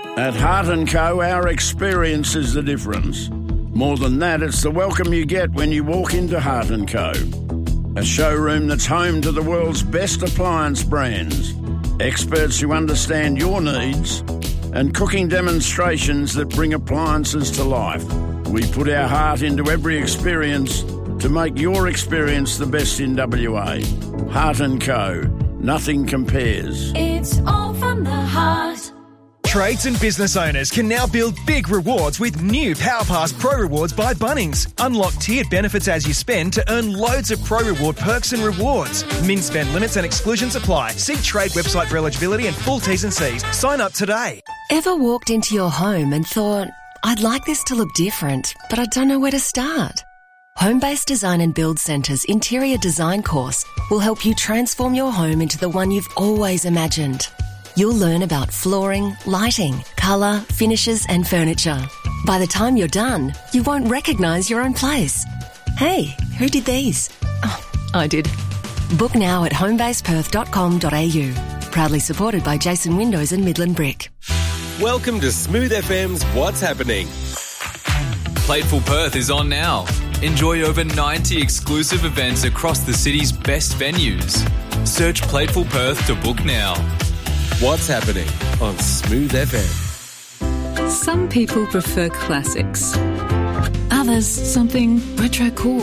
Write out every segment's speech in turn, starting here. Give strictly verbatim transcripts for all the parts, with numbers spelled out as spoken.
At Heart and Co, our experience is the difference. More than that, it's the welcome you get when you walk into Heart and Co. A showroom that's home to the world's best appliance brands, experts who understand your needs, and cooking demonstrations that bring appliances to life. We put our heart into every experience to make your experience the best in W A. Heart and Co. Nothing compares. It's all from the heart. Trades and business owners can now build big rewards with new PowerPass Pro Rewards by Bunnings. Unlock tiered benefits as you spend to earn loads of Pro Reward perks and rewards. Min spend limits and exclusions apply. See Trade website for eligibility and full T's and C's. Sign up today. Ever walked into your home and thought, I'd like this to look different, but I don't know where to start? Home-Based Design and Build Centre's interior design course will help you transform your home into the one you've always imagined. You'll learn about flooring, lighting, colour, finishes and furniture. By the time you're done, you won't recognise your own place. Hey, who did these? Oh, I did. Book now at homebase perth dot com dot a u. Proudly supported by Jason Windows and Midland Brick. Welcome to Smooth F M's What's Happening. Plateful Perth is on now. Enjoy over ninety exclusive events across the city's best venues. Search Plateful Perth to book now. What's Happening on Smooth F M. Some people prefer classics. Others, something retro cool.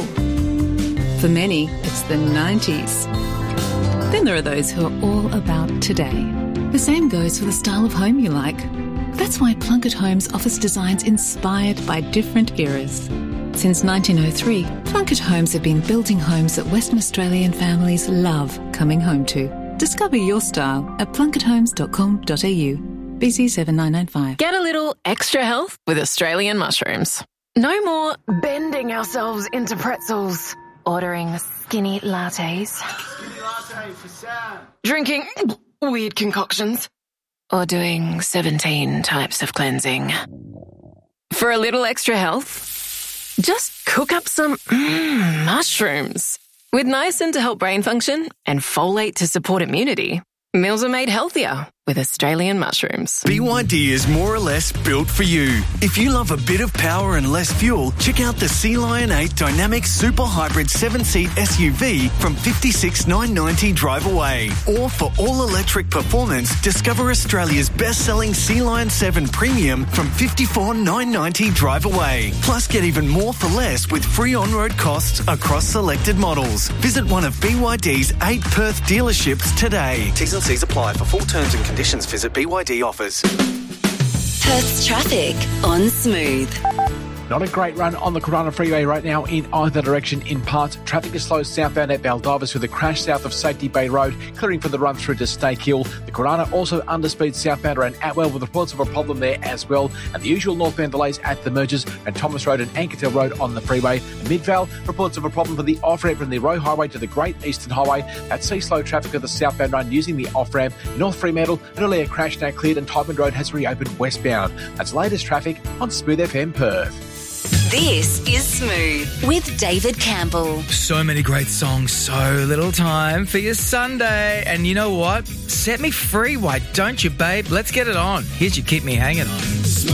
For many, it's the nineties. Then there are those who are all about today. The same goes for the style of home you like. That's why Plunkett Homes offers designs inspired by different eras. Since nineteen oh three, Plunkett Homes have been building homes that Western Australian families love coming home to. Discover your style at plunkett homes dot com dot a u. B C seven nine nine five. Get a little extra health with Australian mushrooms. No more bending ourselves into pretzels, ordering skinny lattes, Skinny latte for Sam. drinking weird concoctions, or doing seventeen types of cleansing. For a little extra health, just cook up some mm, mushrooms. With niacin to help brain function and folate to support immunity, meals are made healthier with Australian mushrooms. B Y D is more or less built for you. If you love a bit of power and less fuel, check out the Sea Lion eight Dynamic Super Hybrid seven-seat S U V from fifty-six thousand nine hundred ninety dollars drive away. Or for all-electric performance, discover Australia's best-selling Sea Lion seven Premium from fifty-four thousand nine hundred ninety dollars drive away. Plus, get even more for less with free on-road costs across selected models. Visit one of B Y D's eight Perth dealerships today. T's and C's apply. For full terms and conditions, visit B Y D offers. Perth's traffic on Smooth. Not a great run on the Corona Freeway right now in either direction in parts. Traffic is slow southbound at Baldivas with a crash south of Safety Bay Road, clearing for the run through to Snake Hill. The Corona also underspeed southbound around Atwell with reports of a problem there as well. And the usual northbound delays at the mergers and Thomas Road and Ankertel Road on the freeway. And Midvale, reports of a problem for the off-ramp from the Roe Highway to the Great Eastern Highway. That sees slow traffic of the southbound run using the off-ramp. North Fremantle, an earlier crash now cleared and Tyburn Road has reopened westbound. That's latest traffic on Smooth F M Perth. This is Smooth with David Campbell. So many great songs, so little time for your Sunday. And you know what? Set me free, why don't you, babe? Let's get it on. Here's your Keep Me Hanging On.